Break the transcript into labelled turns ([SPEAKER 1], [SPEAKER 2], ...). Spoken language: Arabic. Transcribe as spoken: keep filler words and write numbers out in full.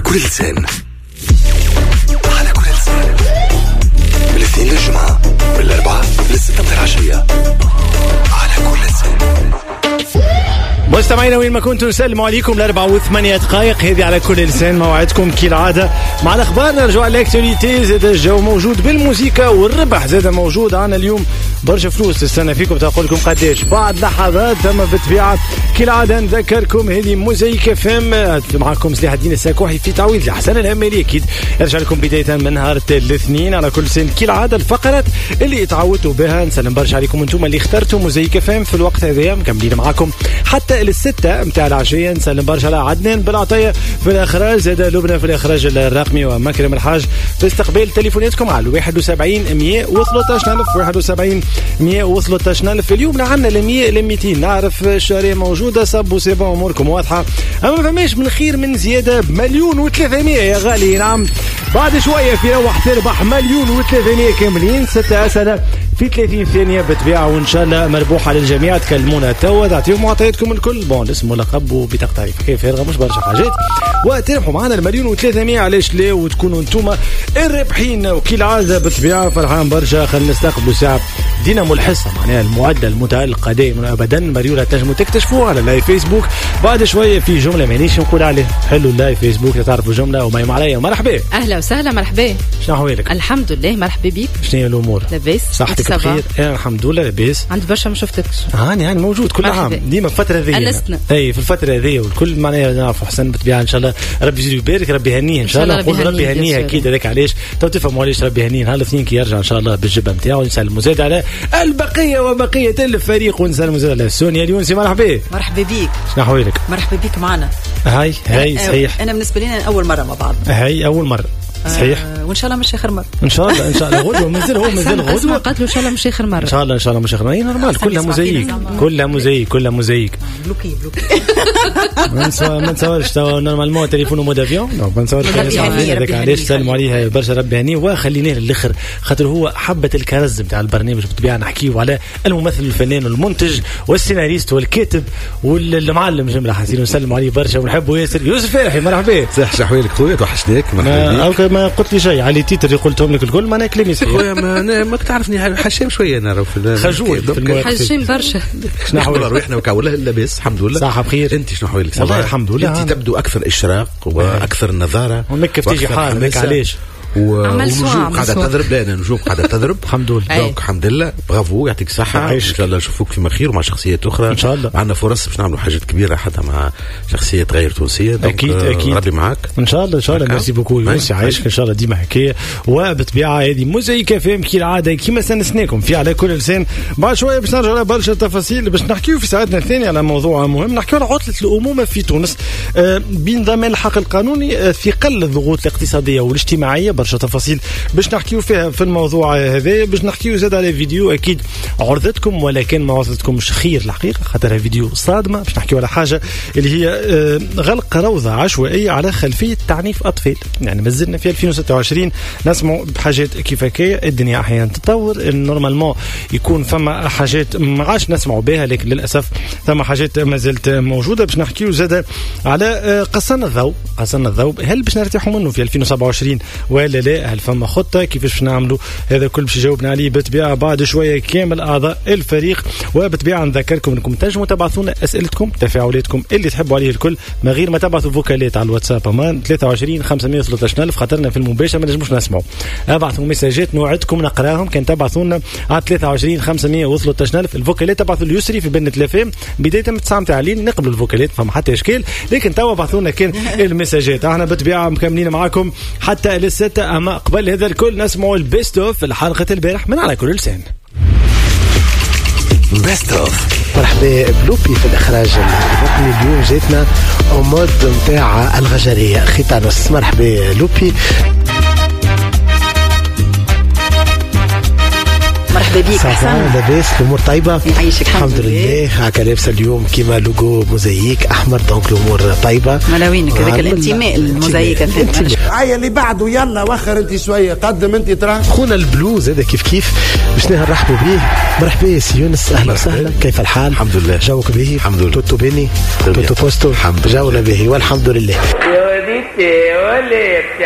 [SPEAKER 1] كل لسان، على كل لسان، من الاثنين للجمعة، من الأربعة للستة من العشية، على كل لسان.
[SPEAKER 2] مستمعينا وين ما كنتم نسلموا عليكم الأربعة وثمانية دقائق هذه على كل لسان. موعدكم كالعادة مع الأخبار، نرجع على الأكتواليتي. زاد الجو موجود بالموسيقى والربح زاد موجود. عنا اليوم برشا فلوس تستنى فيكم تقول لكم قداش بعد لحظات. تم بالطبيعة كالعادة نذكركم هذه موزايك فام معكم سلاح الدين الساكوحي في تعويض لحسن الهمالي. أكيد يرجع لكم بداية من نهار الاثنين على كل سن كالعادة الفقرات اللي تعودتوا بها. نسلم برشا عليكم انتم اللي اخترتوا موزايك فام في الوقت هذا، مكملين معكم حتى الستة متاع العشية. نسلم برشا على عدنان بالعطية في الإخراج، زاد لبنى في الإخراج الرقمي، ومكرم الحاج في استقبال تليفوناتكم على واحد وسبعين مية وثلاثة ألف واحد وسبعين مية وثلاثة ألف. اليوم عنا المية لميتين. نعرف الشارع موجودة صب وسيبون أموركم واضحة، أما ما فماش من خير من زيادة بمليون وثلاثمية يا غالي. نعم بعد شوية في روح تربح مليون وثلاثمية كاملين. ستة أسئلة في ثلاثين ثانية بتبيعة، وإن شاء الله مربوحة للجميع. تكلمونا توا تعطيهم معطياتكم الكل، بون اسم ولقب وبطاقة تعريف كيف يرغى مش برشا حاجات، وتربحوا معنا المليون وثلاثمية. علاش لا؟ وتكونوا انتوما الرابحين. وكالعادة بالطبيعة فرحان برشا. خلينا نستقبلوا ساعة دينامو الحصة، معناها المعدل المتألق دائما أبدا. مريولة تنجموا تكتشفوها على اللايف فيسبوك. بعد شوية في جملة مانيش نقول عليه حلو اللايف فيسبوك تعرفوا جملة. ومايم عليا مرحبا.
[SPEAKER 3] أهلا وسهلا. مرحبا.
[SPEAKER 2] شنو أحوالك؟
[SPEAKER 3] الحمد لله. مرحبا بيك.
[SPEAKER 2] شنو هي الأمور؟
[SPEAKER 3] لاباس.
[SPEAKER 2] صحتك بخير؟ انا الحمد لله لاباس.
[SPEAKER 3] عندي برشا ما شفتكش.
[SPEAKER 2] هاني هاني موجود كل عام ديما الفترة هذه.
[SPEAKER 3] ألسنا.
[SPEAKER 2] اي في الفترة هذه والكل معناها نعرفوا حسن بالطبيعة. ان شاء الله ربي يزيد ويبارك، ربي يهنيه ان شاء الله. نقول ربي يهنيه اكيد. هذاك علاش تو تفهموا علاش ربي يهنيه. نهار الاثنين كي يرجع ان شاء الله بالجبه نتاعو. نسلموا زاد على البقية وبقية الفريق، ونسلموا زاد على سونيا اليونسي. مرحبا.
[SPEAKER 4] مرحبا بيك.
[SPEAKER 2] شنو احوالك؟
[SPEAKER 4] مرحبا بيك معنا.
[SPEAKER 2] هاي هاي صحيح.
[SPEAKER 4] انا بالنسبه لي اول مره مع بعض.
[SPEAKER 2] هاي اول مرة صحيح.
[SPEAKER 4] آه وان شاء الله مش اخر مره.
[SPEAKER 2] ان شاء الله ان شاء الله غدوه مازال هو مازال غدوه.
[SPEAKER 3] قالت له ان شاء الله مش اخر مره.
[SPEAKER 2] ان شاء الله ان شاء الله مش اخر مره. نورمال كلها موزايك كلها موزايك كلها موزايك.
[SPEAKER 4] بلوكي بلوكي
[SPEAKER 2] ما نسوا ما نتصورش توا نورمالمون تليفون مود افيون. نو ما نتصورش هذاك علاش سلموا عليه برشا ربي هنيه. وخليناه للاخر خاطر هو حبه الكرز نتاع البرنامج بالطبيعه. نحكيو على الممثل الفنان والمنتج والسيناريست والكاتب والمعلم جمله حسين. ونسلموا عليه برشا ونحبوا ياسر. يوسف فرحي مرحبا.
[SPEAKER 5] صح شحوالك خويا توحشناك.
[SPEAKER 2] مرحبا بك. ما قلت لي شيء على تيتر اللي قلتهم لك الكل ما انا كلامي صحيح.
[SPEAKER 5] خويا ما ما تعرفني حشام شويه انا في
[SPEAKER 2] خجول
[SPEAKER 3] حشام برشا.
[SPEAKER 2] شنو حوالك
[SPEAKER 5] روحنا وكاوله لاباس الحمد لله.
[SPEAKER 2] صح بخير.
[SPEAKER 5] انت شنو حوالك؟
[SPEAKER 2] والله الحمد لله.
[SPEAKER 5] انت تبدو اكثر اشراق واكثر نظاره.
[SPEAKER 2] ومك كيف تيجي حالك علاش؟
[SPEAKER 5] ونجوم قاعده تضرب. لا نجوم قاعده تضرب
[SPEAKER 2] الحمد لله.
[SPEAKER 5] دونك الحمد لله برافو يعطيك الصحه. ان شاء الله نشوفوك فيما خير ومع شخصيات اخرى
[SPEAKER 2] ان شاء الله.
[SPEAKER 5] عندنا فرص باش نعملوا حاجات كبيره حتى مع شخصيات غير تونسيه.
[SPEAKER 2] اكيد اكيد
[SPEAKER 5] ربي معاك
[SPEAKER 2] ان شاء الله ان شاء الله. ميرسي بوكو يونس عايشك ان شاء الله ديما حكايه. وبالطبيعه هذه موزايك فهم كي العاده كيما سنسناكم في على كل لسان. بعد شويه باش نرجعوا على برشا تفاصيل باش نحكيو في ساعتنا الثانيه على موضوع مهم. نحكيو على عطله الامومه في تونس آه بنظام الحق القانوني آه في قل الضغوط الاقتصاديه والاجتماعيه. برشا تفاصيل باش نحكيو فيها في الموضوع هذا. باش نحكيو زاد على فيديو اكيد عرضتكم ولكن ما وصلتكمش خير الحقيقه خاطرها فيديو صادمه. باش نحكيو على حاجه اللي هي آه غلق روضه عشوائيه على خلفيه تعنيف اطفال. يعني مازلنا في ألفين وستة وعشرين نسمعوا بحاجات كيف هكايا. الدنيا احيانا تتطور نورمالمون يكون فما حاجات ما عادش نسمعوا بها لكن للاسف ثم حاجات ما زالت موجوده. باش نحكيو زاد على آه قصنا الضوء. قصنا الضوء هل باش نرتاحوا منه في ألفين وسبعة وعشرين ولا لا؟ هل فما خطة كيفاش باش نعملوا؟ هذا كل باش يجاوبنا عليه بالطبيعه بعد شويه كامل اعضاء الفريق. وبالطبيعه نذكركم انكم تنجموا تبعثونا اسئلتكم تفاعلاتكم اللي تحبوا عليه الكل من غير ما تبعثوا فوكالات على الواتساب امان ثلاثة وعشرين خمسمية وثلاثة ألف خاطرنا في المباشر ما نجموش نسمعوا. ابعثوا مساجات نوعدكم نقراهم. كان تبعثونا على ثلاثة وعشرين خمسمية وثلاثة ألف. الفوكالات تبعثوا اليسري في بنت لافام بدايه من تسعة متاع الليل نقبلوا الفوكالات فما حتى اشكال. لكن توا بعثونا كان المساجات. احنا بالطبيعه مكملين معاكم حتى للستة. اما قبل هذا الكل نسمعوا البيست اوف الحلقه البارح من على كل لسان.
[SPEAKER 1] بيست اوف.
[SPEAKER 6] مرحبا بلوبي في الاخراج الرقمي. اليوم جيتنا مود نتاع الغجريه ختانوس. مرحبا لوبي.
[SPEAKER 4] مرحبا بيك.
[SPEAKER 6] حسن لاباس الامور طيبه؟
[SPEAKER 4] يعيشك
[SPEAKER 6] الحمد لله. هكا لابسه اليوم كيما لوجو موزايك احمر دونك الامور طيبه.
[SPEAKER 4] ملاوينك هذاك الانتماء الموزايك.
[SPEAKER 7] عيا اللي بعده يلا وخر انت شويه قدم انت ترى
[SPEAKER 6] خونا البلوز هذا كيف كيف باش نرحبوا به. مرحبا يا سي يونس اهلا وسهلا. كيف الحال؟
[SPEAKER 5] الحمد لله.
[SPEAKER 6] جوك به؟
[SPEAKER 5] الحمد لله.
[SPEAKER 6] توتو بيني توتو بوستو
[SPEAKER 5] الحمد لله.
[SPEAKER 6] جونا به والحمد لله.
[SPEAKER 8] انفيتي ولي